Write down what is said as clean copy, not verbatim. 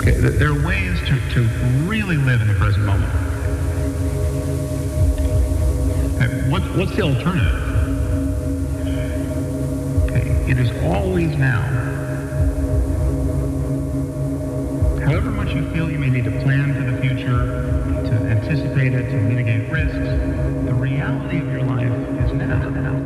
Okay, there are ways to really live in the present moment. Okay, what's the alternative? Okay, it is always now. However much you feel you may need to plan for the future, to anticipate it, to mitigate risks, the reality of your life is now.